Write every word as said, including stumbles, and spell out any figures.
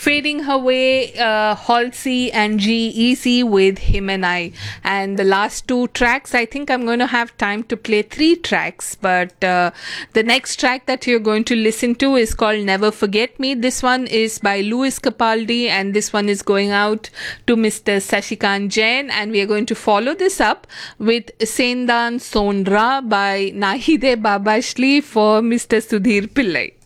Fading Away, uh, Halsey and G Easy with Him and I. And the last two tracks, I think I'm going to have time to play three tracks, but uh, the next track that you're going to listen to is called Never Forget Me. This one is by Louis Capaldi, and this one is going out to Mister Sashikant Jain, and we are going to follow this up with Sendan Sonra by Nahide Babashli for Mister Sudhir Pillai.